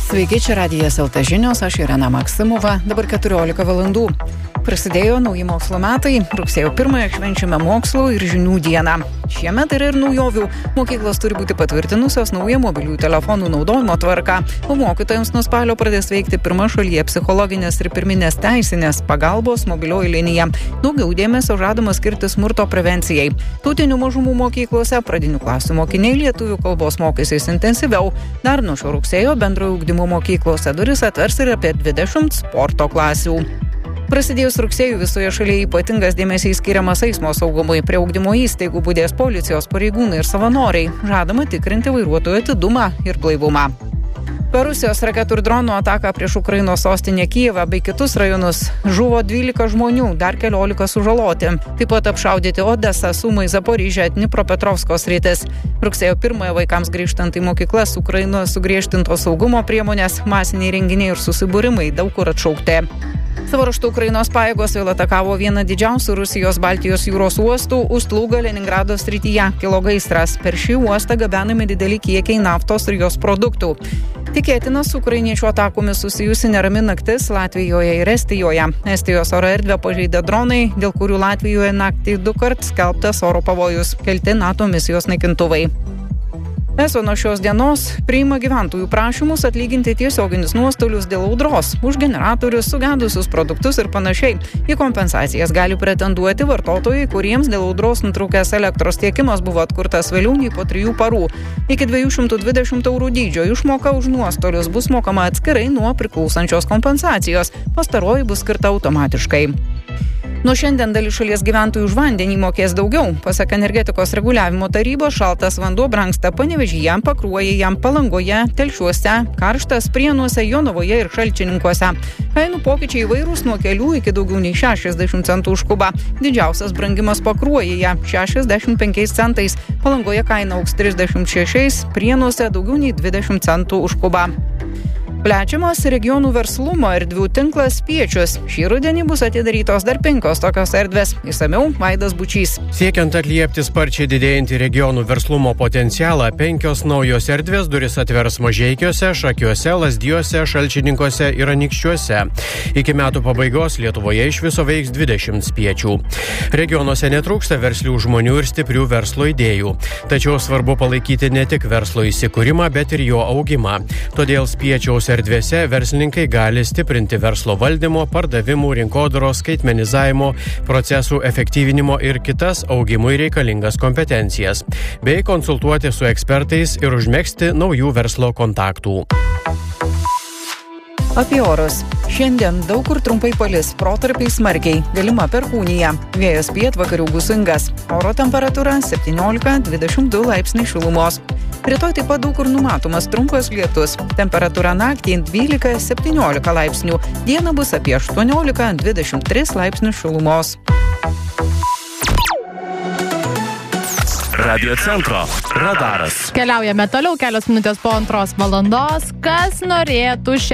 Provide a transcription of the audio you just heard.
Sveiki, čia Radijas LT žinios, aš Irena Maksimova, dabar 14 valandų. Prasidėjo nauji mokslo metai, rugsėjo 1 švenčiame mokslo ir žinių dieną. Šiemet yra ir naujovių. Mokyklos turi būti patvirtinusios naują mobiliųjų telefonų naudojimo tvarką, o mokytojams nuo spalio pradės veikti pirma šalyje psichologinės ir pirminės teisinės pagalbos mobilioji linija. Daugiau dėmesio žadama skirti smurto prevencijai. Tautinių mažumų mokyklose pradinių klasių mokiniai lietuvių kalbos mokysis intensyviau. Dar nuo šio rugsėjo bendrojo ugdymo mokyklose duris atvers ir apie 20 sporto klasių. Prasidėjus rugsėjui visoje šalyje ypatingas dėmesys skiriamas eismo saugumui. Prie ugdymo įstaigų budės policijos pareigūnai ir savanoriai. Žadama tikrinti vairuotojų atidumą ir blaivumą. Per Rusijos raketų ir dronų ataką prieš Ukrainos sostinę Kijevą bei kitus rajonus žuvo 12 žmonių, dar 14 sužaloti. Taip pat apšaudyti Odesą, Sumai, Zaporižę, Dnipropetrovskos sritis. Rugsėjo 1 vaikams grįžtant į mokyklas Ukrainoje sugriežtintos saugumo priemonės, masiniai renginiai ir susibūrimai daug kur atšaukti. Savo ruožtu Ukrainos pajėgos vėl atakavo vieną didžiausių Rusijos Baltijos jūros uostų, Ust-Lugą, Leningrado srityje. Kilo gaisras. Per šį uostą gabenami dideli kiekiai naftos ir jos produktų. Tikėtina, su ukrainiečių atakomis susijusi nerami naktis Latvijoje ir Estijoje. Estijos oro erdvę pažeidė dronai, dėl kurių Latvijoje naktį 2 kart skelbtas oro pavojus. Kelti NATO misijos naikintuvai. ESO nuo šios dienos priima gyventojų prašymus atlyginti tiesioginius nuostolius dėl audros, už generatorius, sugedusius produktus ir panašiai. Į kompensacijas gali pretenduoti vartotojai, kuriems dėl audros nutrūkęs elektros tiekimas buvo atkurtas vėliau nei po 3 parų. Iki 220 eurų dydžio išmoka už nuostolius bus mokama atskirai nuo priklausančios kompensacijos. Pastaroji bus skirta automatiškai. Nuo šiandien dalis šalies gyventojų už vandenį mokės daugiau. Pasak energetikos reguliavimo tarybos, šaltas vanduo brangsta Panevėžyje, Pakruojyje, Palangoje, Telšiuose, Karštas, Prienuose, Jonavoje ir Šalčininkuose. Kainų pokyčiai įvairūs nuo kelių iki daugiau nei 60 centų už kubą. Didžiausias brangimas Pakruojyje – 65 centais, Palangoje kaina augs 36, Prienuose daugiau nei 20 centų už kubą. Plečiamas regionų verslumo erdvių tinklas Spiečius. Šį rudenį bus atidarytos dar 5 tokios erdvės. Išsamiau Vaidas Bučys. Siekiant atliepti sparčiai didėjantį regionų verslumo potencialą, 5 naujos erdvės duris atvers Mažeikiuose, Šakiuose, Lazdijuose, Šalčininkuose ir Anykščiuose. Iki metų pabaigos Lietuvoje iš viso veiks 20 spiečių. Regionuose netrūksta verslių žmonių ir stiprių verslo idėjų. Tačiau svarbu palaikyti ne tik verslo įsikūrimą, bet ir jo augimą. Todėl Spiečiaus erdvėse verslininkai gali stiprinti verslo valdymo, pardavimų, rinkodaros, skaitmenizavimo, procesų efektyvinimo ir kitas augimui reikalingas kompetencijas, bei konsultuoti su ekspertais ir užmegzti naujų verslo kontaktų. Apie orus. Šiandien daug kur trumpai palis, protarpiais smarkiai, galima perkūnija. Vėjas pietvakarių gūsingas. Oro temperatūra 17-22 laipsniai šilumos. Rytoj taip pat daug kur numatomas trumpas lietus. Temperatūra naktį 12-17 laipsnių. Diena bus apie 18-23 laipsnių šilumos. Radio centro radaras. Keliaujame toliau, 2 minutės po 2 valandos. Kas norėtų šią